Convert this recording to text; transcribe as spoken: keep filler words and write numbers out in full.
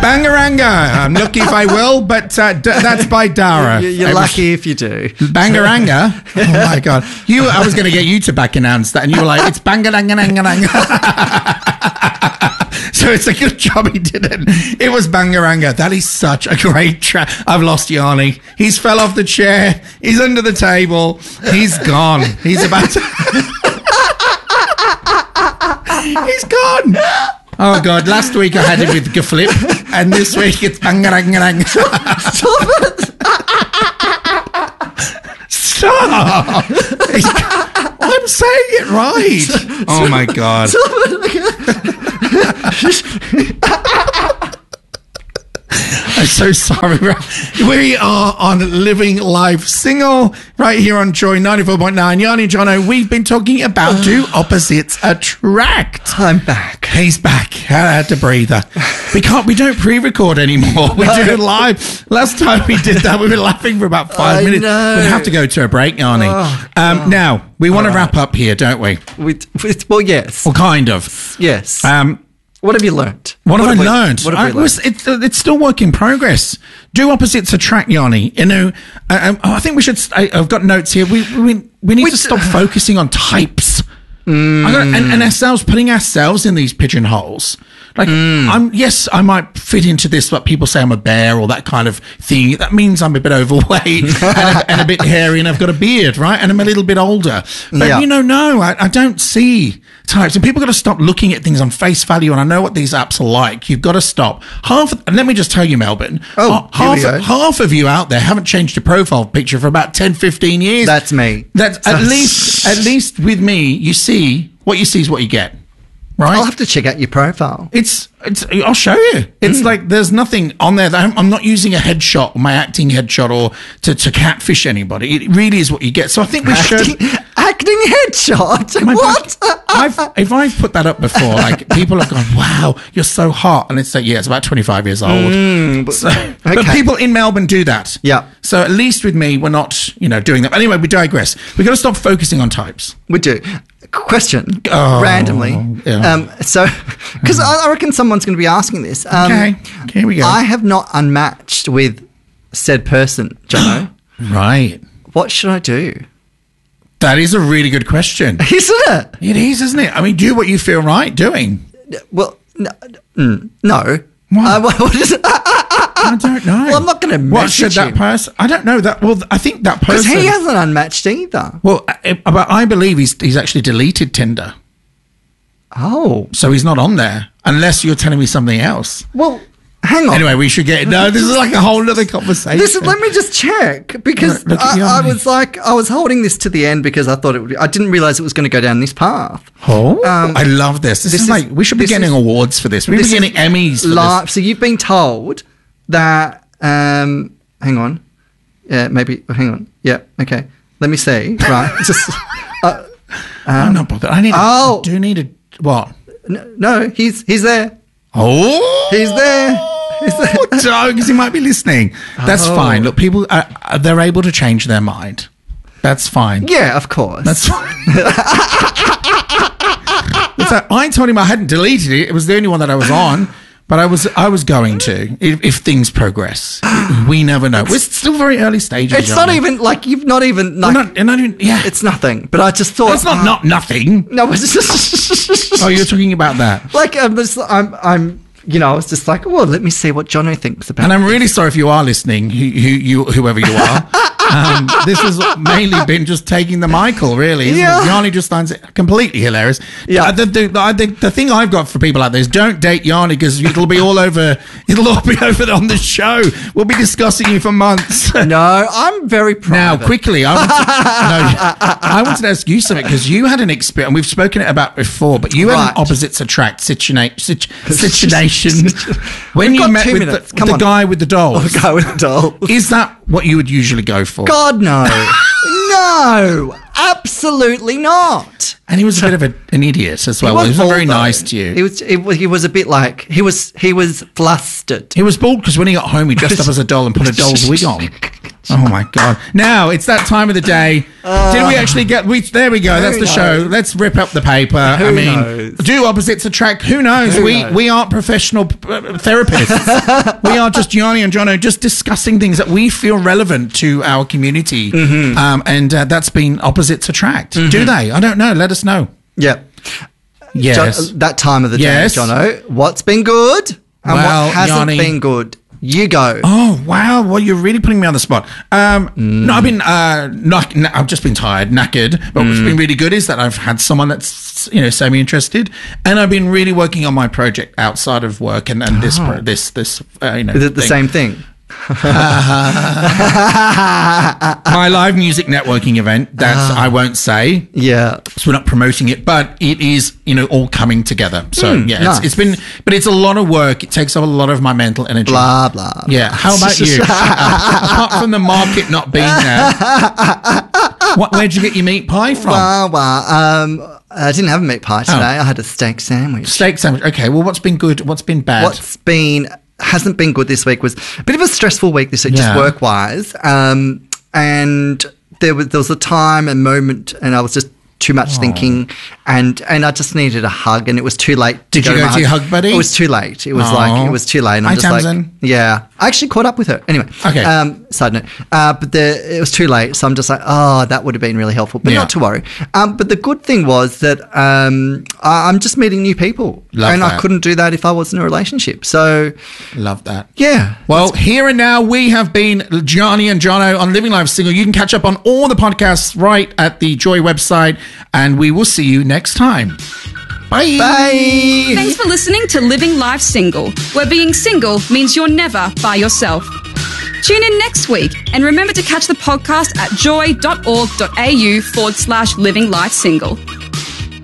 Bangaranga. I'm lucky if I will, but uh, d- that's by Dara. You're I lucky if you do. Bangaranga. Oh my god! You, I was going to get you to back announce that, and you were like, "It's bangaranga." So it's a good job he didn't. It was Bangaranga. That is such a great track. I've lost Yanni. He's fell off the chair. He's under the table. He's gone. He's about to... He's gone. Oh, God. Last week I had him with Gaflip, and this week it's Bangaranga. Stop it. Stop. I'm saying it right. Oh, my God. I'm so sorry. We are on Living Life Single right here on Joy ninety-four point nine. Yanni and Jono, we've been talking about Do Opposites Attract. I'm back. He's back. I had to breathe. We can't, we don't pre-record anymore. We do it live. Last time we did that, we were laughing for about five I minutes. know. We have to go to a break, Yanni. Oh, um, now, we want to right. wrap up here, don't we? With, with, well, yes. Well, kind of. Yes. Um, What have you learnt? What, What have I have we- learned? what have we I, learnt? was- It's, it's still work in progress. Do opposites attract, Yanni? You know, I, I think we should. I, I've got notes here. We we, we need We to d- stop focusing on types. I gotta- and, and ourselves, putting ourselves in these pigeonholes. Like, I'm, yes, I might fit into this, but people say I'm a bear or that kind of thing. That means I'm a bit overweight and, a, and a bit hairy and I've got a beard, right? And I'm a little bit older. But, Yeah. you know, no, I, I don't see types. And people got to stop looking at things on face value. And I know what these apps are like. You've got to stop. Half, and let me just tell you, Melbourne, Oh, ha- here we half, go. half of you out there haven't changed your profile picture for about ten, fifteen years. That's me. That's at least, at least with me, you see, what you see is what you get. Right? I'll have to check out your profile. It's, it's, I'll show you. It's like there's nothing on there that I'm, I'm not using a headshot, my acting headshot, or to, to catfish anybody. It really is what you get. So I think we should. Acting, acting headshot? My What? God, I've, if I've put that up before, like people have gone, wow, you're so hot. And it's like, yeah, it's about twenty-five years old. but, So, but okay. people in Melbourne do that. Yeah. So at least with me, we're not, you know, doing that. Anyway, we digress. We've got to stop focusing on types. We do. Question, Oh, randomly. yeah. Um, so, because I, I reckon someone's going to be asking this. Um, Okay. Here we go. I have not unmatched with said person, Jono. Right. What should I do? That is a really good question. Isn't it? It is, isn't it? I mean, do what you feel right doing. Well, no. mm, no. What? Uh, what, what is it? I don't know. Well, I'm not gonna What message should that him. person? I don't know that. Well, I think that Because person. he hasn't unmatched either. well, uh, but I believe he's he's actually deleted Tinder, Oh. so he's not on there unless you're telling me something else. Well, hang on. Anyway, we should get no. This is like a whole other conversation. This is, let me just check because Look at I, I Yanni. was like I was holding this to the end because I thought it would. Be, I didn't realize it was going to go down this path. Oh, Um, I love this. This, this is, is- like we should be this getting is- awards for this. We should This be getting is Emmys for live. this. So you've been told that. Um, hang on. Yeah, maybe. oh, Hang on. Yeah. Okay. Let me see. Right. Just. Uh, I'm not bothered. I need. Oh. I do need a what? no, no, he's he's there. Oh, He's there. He's there. Don't, because he might be listening. That's Oh. fine. Look, people, are, are- they're able to change their mind. That's fine. Yeah, of course. That's fine. So I told him I hadn't deleted it. It was the only one that I was on, but I was I was going to if, if things progress. We never know. We're still very early stages. It's aren't not we? even like you've not even We're like. not, we're not even. Yeah, It's nothing. But I just thought it's not uh, not nothing. No, it's just Oh, you're talking about that. like I'm, just, I'm I'm you know I was just like, well, let me see what Jono thinks about. And I'm really sorry if you are listening, who, who you, whoever you are. Um, this has mainly been just taking the Michael, really. Isn't Yeah. it? Yanni just finds it completely hilarious. Yeah. Uh, The, the, I think the thing I've got for people out there is don't date Yanni because it'll be all over. It'll all be over on the show. We'll be discussing you for months. No, I'm very proud. Now, of it. quickly, I, want to, no, I wanted to ask you something because you had an experience, and we've spoken about before, but you had Right. an opposites attract situa- situ- situation when We've you got met two with minutes. the, Come the on. guy with the dolls. I'll go with the doll. Is that what you would usually go for? God no, no, absolutely not. And he was a bit of a, an idiot as well. He, was bald, very though. nice to you. He was. It, was- he was a bit like he was. He was flustered. He was bald because when he got home, he dressed up as a doll and put a doll's wig on. Oh my God! Now it's that time of the day. Uh, Did we actually get? We there we go. That's the knows? show. Let's rip up the paper. Who I mean, knows? do opposites attract? Who knows? Who we knows? we aren't professional uh, therapists. We are just Yanni and Jono just discussing things that we feel relevant to our community, mm-hmm. um, and uh, that's been opposites attract. Mm-hmm. Do they? I don't know. Let us know. Yeah. Yes. Jo- that time of the yes. day, Jono. What's been good and well, what hasn't Yanni, been good? You go. Oh wow! Well, you're really putting me on the spot. Um, mm. No, I've been uh, knock- n- I've just been tired, knackered. But mm. what's been really good is that I've had someone that's you know semi interested, and I've been really working on my project outside of work and, and oh. this pro- this this uh, you know. Is it the thing. same thing? My live music networking event that uh, I won't say. Yeah, so we're not promoting it, but it is you know all coming together. So mm, yeah, nice. it's, it's been, but it's a lot of work. It takes up a lot of my mental energy. Blah blah. Yeah. How about you? Apart from the market not being there, what? Where'd you get your meat pie from? Well, well, um, I didn't have a meat pie today. Oh. I had a steak sandwich. Steak sandwich. Okay. Well, what's been good? What's been bad? What's been hasn't been good this week was a bit of a stressful week this week, yeah. just work wise. Um, and there was there was a time, a moment, and I was just too much oh. thinking, and and I just needed a hug, and it was too late. Did to you go, go to, to your hug buddy? It was too late. It was oh. like it was too late. And I'm Hi, just Tamsin. like, yeah. I actually caught up with her anyway. Okay. Um, side note, uh, but the, it was too late, so I'm just like, oh, that would have been really helpful, but yeah. not to worry. Um, but the good thing was that um, I, I'm just meeting new people, Love and that. I couldn't do that if I wasn't in a relationship. So, love that. Yeah. Well, here and now we have been Johnny and Jono on Living Life Single. You can catch up on all the podcasts right at the Joy website, and we will see you next time. Bye. Bye. Thanks for listening to Living Life Single, where being single means you're never by yourself. Tune in next week, and remember to catch the podcast at joy.org.au forward slash living life single.